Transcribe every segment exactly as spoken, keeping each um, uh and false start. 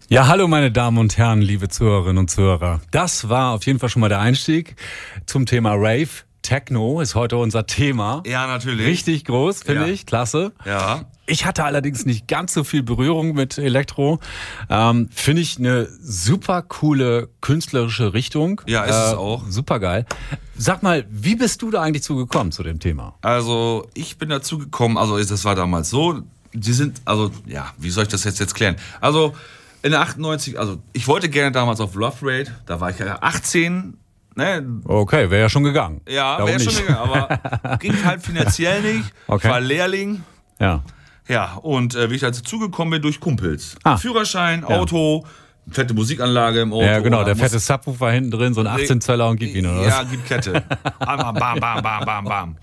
Ja, hallo meine Damen und Herren, liebe Zuhörerinnen und Zuhörer. Das war auf jeden Fall schon mal der Einstieg zum Thema Rave. Techno ist heute unser Thema. Ja, natürlich. Richtig groß, finde Ja. ich. Klasse. Ja. Ich hatte allerdings nicht ganz so viel Berührung mit Elektro. Ähm, finde ich eine super coole künstlerische Richtung. Ja, ist es auch. Super geil. Sag mal, wie bist du da eigentlich zugekommen zu dem Thema? Also ich bin dazu gekommen, also das war damals so, die sind, also ja, wie soll ich das jetzt, jetzt klären? Also in der achtundneunzig, also ich wollte gerne damals auf Love Parade, da war ich ja achtzehn, ne? Okay, wäre ja schon gegangen. Ja, Warum wäre schon nicht? gegangen, aber ging halt finanziell nicht. Okay. Ich war Lehrling. Ja. Ja, und äh, wie ich dazu zugekommen bin, durch Kumpels. Ah. Führerschein, Auto, fette Musikanlage im Auto. Ja, genau, der Muss- fette Subwoofer hinten drin, so ein achtzehn Zöller und gib ihn, oder was? Ja, gib Kette. Bam, bam, bam, bam, bam, bam.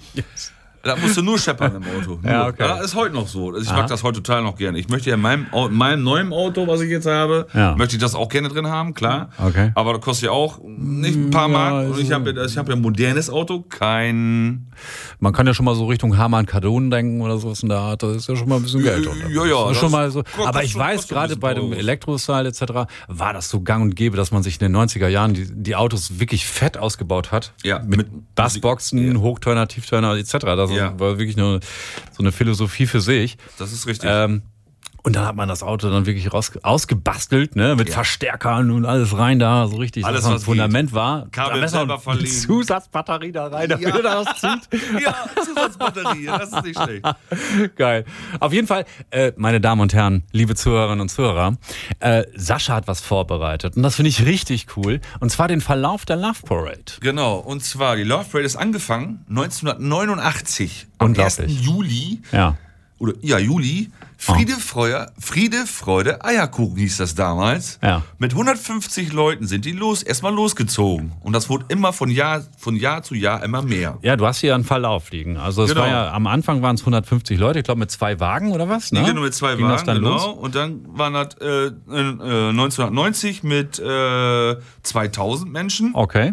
Da musst du nur scheppern im Auto. Nur. Ja, okay. Ja, ist heute noch so. Also ich Aha. mag das heute total noch gerne. Ich möchte ja in meinem, Au- in meinem neuen Auto, was ich jetzt habe, Ja. möchte ich das auch gerne drin haben, klar. Okay. Aber das kostet ja auch nicht ein paar Ja, Mark. Und also- ich habe ja, ich hab ja ein modernes Auto, kein... Man kann ja schon mal so Richtung Hamann Kardon denken oder sowas in der Art. Das ist ja schon mal ein bisschen Geld. oder? Ja, ja, Das ist das schon mal so. kostet Aber ich schon- weiß, kostet ein gerade bisschen bei dem Euro. Elektro-Style et cetera war das so gang und gäbe, dass man sich in den neunziger Jahren die, die Autos wirklich fett ausgebaut hat. Ja, mit, mit Bassboxen, Ja. Hochturner, Tiefturner et cetera. Das Ja. war wirklich nur so eine Philosophie für sich. Das ist richtig. Ähm, und dann hat man das Auto dann wirklich raus, ausgebastelt, ne, mit Ja. Verstärkern und alles rein da, so richtig, Alles, dass ein was Fundament war. Kabel Da besser selber eine verlegen. Zusatzbatterie da rein, damit Ja. er das zieht. Ja, Zusatzbatterie, das ist nicht schlecht. Geil. Auf jeden Fall, äh, meine Damen und Herren, liebe Zuhörerinnen und Zuhörer, äh, Sascha hat was vorbereitet und das finde ich richtig cool. Und zwar den Verlauf der Love Parade. Genau, und zwar, die Love Parade ist angefangen neunzehnhundertneunundachtzig. Am Unglaublich. ersten Juli, Ja. oder ja, Juli, Friede, Freude, Friede, Freude, Eierkuchen hieß das damals. Ja. Mit hundertfünfzig Leuten sind die los, erstmal losgezogen. Und das wurde immer von Jahr, von Jahr zu Jahr immer mehr. Ja, du hast hier einen Verlauf liegen. Also es Genau. war ja, am Anfang waren es hundertfünfzig Leute, ich glaube mit zwei Wagen oder was? Ne? Die gehen nur mit zwei Ging das Wagen, dann genau. los? Und dann waren das äh, äh, neunzehnhundertneunzig mit äh, zweitausend Menschen. Okay.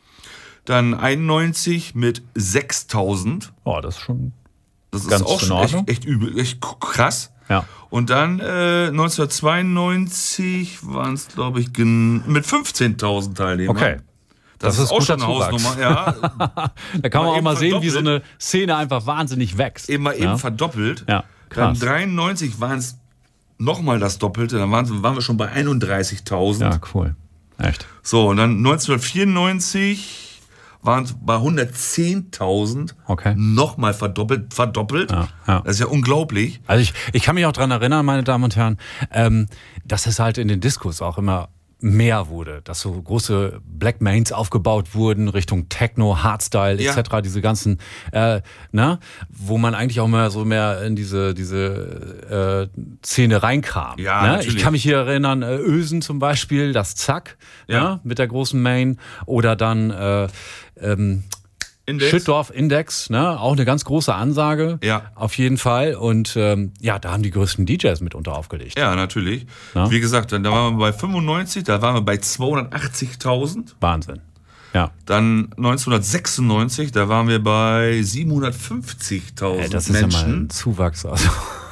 Dann einundneunzig mit sechstausend. Oh, das ist schon... Das Ganz ist auch in schon Ordnung. echt, echt übel, echt krass. Ja. Und dann äh, neunzehnhundertzweiundneunzig waren es, glaube ich, gen- mit fünfzehntausend Teilnehmern. Okay. Das, Das ist ist auch guter schon eine Zuwachs. Hausnummer. Ja, Da kann man Mal auch eben mal sehen, wie so verdoppelt. eine Szene einfach wahnsinnig wächst. eben mal eben ja? verdoppelt. Ja, Dann krass. dreiundneunzig waren es nochmal das Doppelte. Dann waren, waren wir schon bei einunddreißigtausend. Ja, cool. Echt. So, und dann neunzehnhundertvierundneunzig waren es bei hundertzehntausend. Okay. Nochmal verdoppelt. verdoppelt. Ja, ja. Das ist ja unglaublich. Also ich, ich kann mich auch dran erinnern, meine Damen und Herren, ähm, dass es halt in den Diskos auch immer mehr wurde, dass so große Black Mains aufgebaut wurden Richtung Techno, Hardstyle et cetera. Ja. Diese ganzen, äh, ne, wo man eigentlich auch mehr so mehr in diese diese äh, Szene reinkam. Ja, ne? natürlich. Ich kann mich hier erinnern, äh, Ösen zum Beispiel, das Zack, Ja. ne, mit der großen Main oder dann äh, ähm, Index. Schüttdorf Index, ne, auch eine ganz große Ansage, Ja. auf jeden Fall. Und ähm, ja, da haben die größten D Js mitunter aufgelegt. Ja, natürlich. Na? Wie gesagt, dann da waren wir bei fünfundneunzig, da waren wir bei zweihundertachtzigtausend. Wahnsinn. Ja. Dann neunzehnhundertsechsundneunzig, da waren wir bei siebenhundertfünfzigtausend Ey, das ist ja mal ein Menschen. Zuwachs. Also,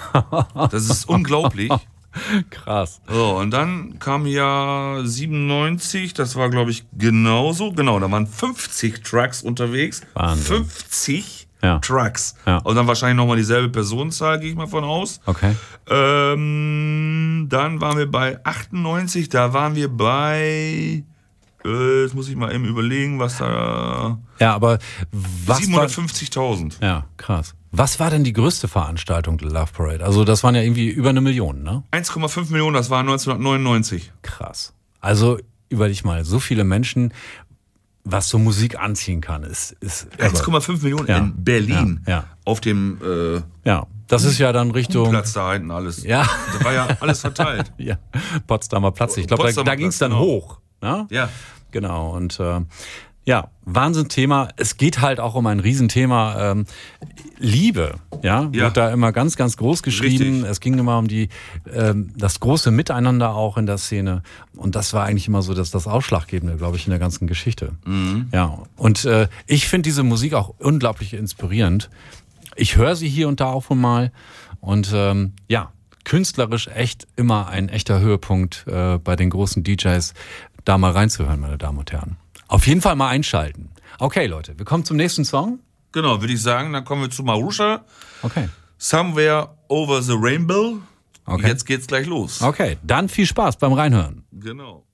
Das ist unglaublich. krass. So, und dann kam ja siebenundneunzig, das war, glaube ich, genauso. Genau, da waren fünfzig Trucks unterwegs. Wahnsinn. fünfzig Ja. Trucks. Ja. Und dann wahrscheinlich nochmal dieselbe Personenzahl, gehe ich mal von aus. Okay. Ähm, dann waren wir bei achtundneunzig, da waren wir bei, äh, jetzt muss ich mal eben überlegen, was da, Ja, aber was war, siebenhundertfünfzigtausend. ja, krass. Was war denn die größte Veranstaltung der Love Parade? Also das waren ja irgendwie über eine Million, ne? eins Komma fünf Millionen, das war neunzehnhundertneunundneunzig. Krass. Also überleg mal, so viele Menschen, was so Musik anziehen kann, ist... ist eins Komma fünf Millionen Ja. in Berlin. Ja, ja. Auf dem äh, Ja, das ist ja dann Richtung... Platz da hinten alles. Ja. Da war ja alles verteilt. Ja, Potsdamer Platz. Ich glaube, da, Potsdamer da ging es Platz, dann genau. hoch. Ne? Ja. Genau. Und äh, ja, Wahnsinnsthema. Es geht halt auch um ein Riesenthema. Ähm, Liebe, ja, Ja. wird da immer ganz, ganz groß geschrieben. Richtig. Es ging immer um die ähm, das große Miteinander auch in der Szene. Und das war eigentlich immer so das, das Ausschlaggebende, glaube ich, in der ganzen Geschichte. Mhm. Ja. Und äh, ich finde diese Musik auch unglaublich inspirierend. Ich höre sie hier und da auch schon mal. Und ähm, ja, künstlerisch echt immer ein echter Höhepunkt äh, bei den großen D Js, da mal reinzuhören, meine Damen und Herren. Auf jeden Fall mal einschalten. Okay, Leute, wir kommen zum nächsten Song. Genau, würde ich sagen, dann kommen wir zu Marusha. Okay. Somewhere Over the Rainbow. Okay. Jetzt geht's gleich los. Okay, dann viel Spaß beim Reinhören. Genau.